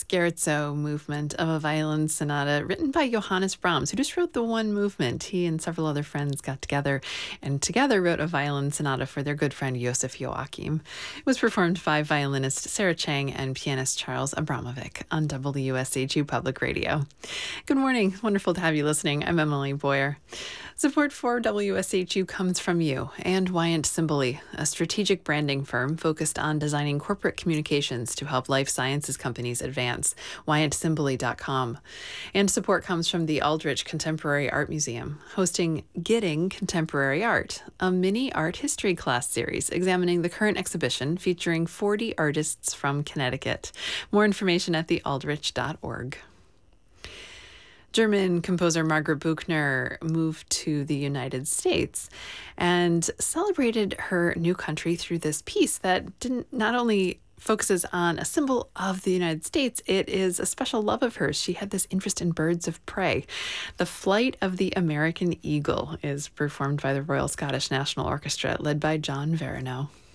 Scherzo movement of a violin sonata written by Johannes Brahms, who just wrote the one movement. He and several other friends got together and together wrote a violin sonata for their good friend Josef Joachim. It was performed by violinist Sarah Chang and pianist Charles Abramovic on WSHU Public Radio. Good morning. Wonderful to have you listening. I'm Emily Boyer. Support for WSHU comes from you and Wyant Simboli, a strategic branding firm focused on designing corporate communications to help life sciences companies advance. WyantSimboli.com. And support comes from the Aldrich Contemporary Art Museum, hosting Getting Contemporary Art, a mini art history class series examining the current exhibition featuring 40 artists from Connecticut. More information at thealdrich.org. German composer Margaret Buchner moved to the United States and celebrated her new country through this piece that not only focuses on a symbol of the United States, it is a special love of hers. She had this interest in birds of prey. The Flight of the American Eagle is performed by the Royal Scottish National Orchestra, led by John Verino.